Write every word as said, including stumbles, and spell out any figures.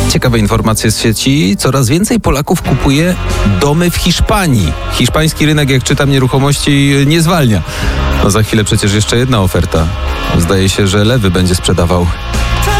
Ciekawe informacje z sieci. Coraz więcej Polaków kupuje domy w Hiszpanii. Hiszpański rynek, jak czytam, nieruchomości nie zwalnia. No za chwilę przecież jeszcze jedna oferta. Zdaje się, że Lewy będzie sprzedawał.